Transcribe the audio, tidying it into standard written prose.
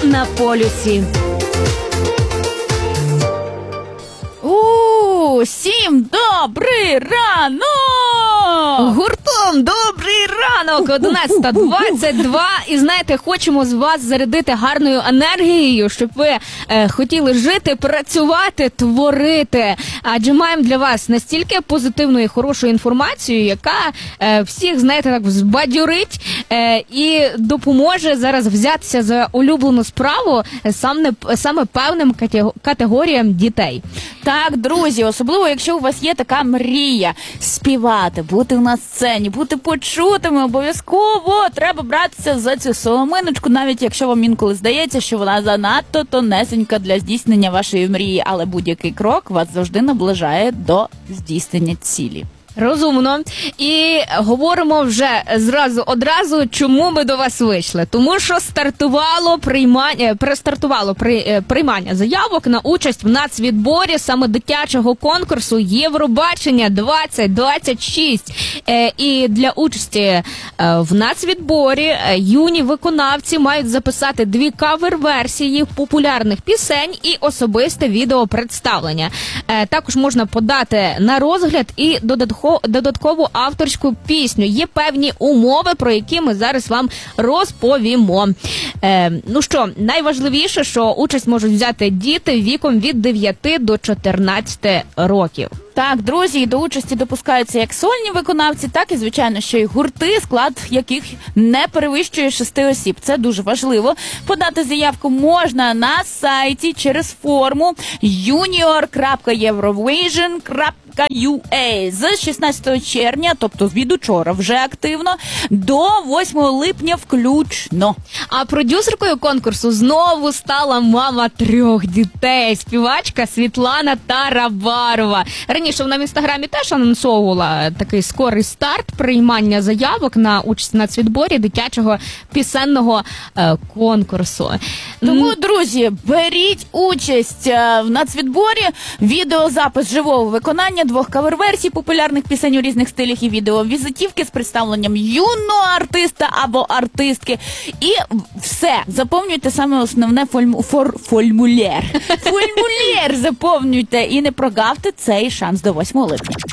на полюсі. Всім добрий ранок! Гуртом добрий ранок! 11:22. І знаєте, хочемо з вас зарядити гарною енергією, щоб ви хотіли жити, працювати, творити. Адже маємо для вас настільки позитивну і хорошу інформацію, яка всіх, знаєте, так збадьорить і допоможе зараз взятися за улюблену справу саме певним категоріям дітей. Так, друзі, особливо, якщо у вас є така мрія співати, бути на сцені, бути почутими, обов'язково треба братися за цю соломиночку, навіть якщо вам інколи здається, що вона занадто тонесенька для здійснення вашої мрії, але будь-який крок вас завжди наближає до здійснення цілі. Розумно. І говоримо вже одразу, чому ми до вас вийшли. Тому що стартувало приймання заявок на участь в нацвідборі саме дитячого конкурсу Євробачення 2026. І для участі в нацвідборі юні виконавці мають записати 2 кавер-версії популярних пісень і особисте відеопредставлення. Також можна подати на розгляд і додаткову авторську пісню. Є певні умови, про які ми зараз вам розповімо. Ну що, найважливіше, що участь можуть взяти діти віком від 9 до 14 років. Так, друзі, до участі допускаються як сольні виконавці, так і, звичайно, що й гурти, склад яких не перевищує 6 осіб. Це дуже важливо. Подати заявку можна на сайті через форму junior.eurovision.ua з 16 червня, тобто від учора вже активно, до 8 липня включно. А продюсеркою конкурсу знову стала мама 3 дітей, співачка Світлана Тарабарова. Раніше вона в Інстаграмі теж анонсовувала такий скорий старт приймання заявок на участь в нацвідборі дитячого пісенного конкурсу. Тому, друзі, беріть участь в нацвідборі, відеозапис живого виконання 2 кавер-версій популярних пісень у різних стилях і відео, візитівки з представленням юного артиста або артистки. І все, заповнюйте саме основне формуляр. Формуляр заповнюйте і не прогавте цей шанс до 8 липня.